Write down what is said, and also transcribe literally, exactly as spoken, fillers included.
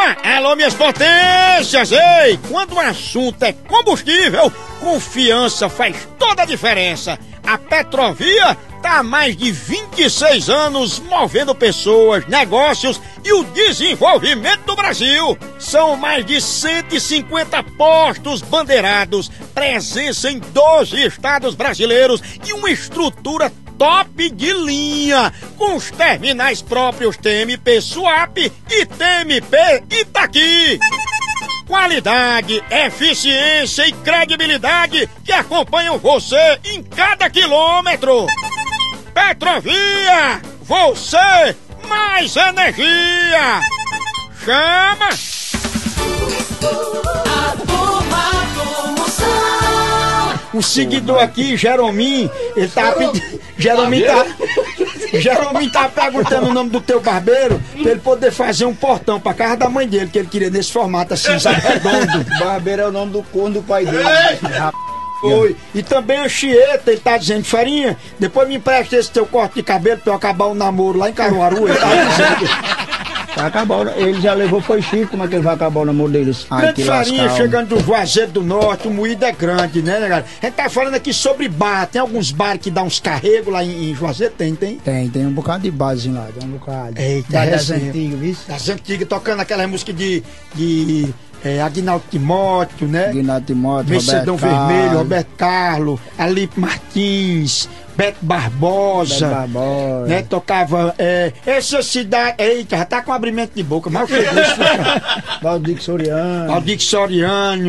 Alô, minhas potências! Ei, quando o assunto é combustível, confiança faz toda a diferença. A Petrovia tá há mais de vinte e seis anos movendo pessoas, negócios e o desenvolvimento do Brasil. São mais de cento e cinquenta postos bandeirados, presença em doze estados brasileiros e uma estrutura top de linha, com os terminais próprios T M P Suap e T M P Itaqui. Qualidade, eficiência e credibilidade que acompanham você em cada quilômetro. Petrovia, você mais energia. Chama! O seguidor aqui, Jeromim, ele tá pedindo. Jeromim tá. Jeromim tá perguntando o nome do teu barbeiro pra ele poder fazer um portão pra casa da mãe dele, que ele queria nesse formato assim, sabe, redondo. Barbeiro é o nome do corno do pai dele. Foi. E também Anchieta, ele tá dizendo, Farinha, depois me empresta esse teu corte de cabelo pra eu acabar o namoro lá em Caruaru, ele tá dizendo. Vai acabar, ele já levou, foi Chico, como é que ele vai acabar o namoro deles? Grande Farinha, chegando do Juazeiro do Norte, o moído é grande, né, galera? A gente tá falando aqui sobre bar, tem alguns bares que dá uns carregos lá em, em Juazeiro, tem, tem? Tem, tem um bocado de base lá, tem um bocado. Eita, das, é das antigas, viu? Das antigas, tocando aquela música de... de É, Aguinaldo Timóteo, né? Aguinaldo Timóteo, Vencedão Roberto Vermelho, Carlos. Roberto Carlos, Alipe Martins, Beto Barbosa, Beto Barbosa. né? Tocava, é, essa cidade, eita, já tá com abrimento de boca, mas eu cheguei isso. Valdir Soriano. Valdir Soriano.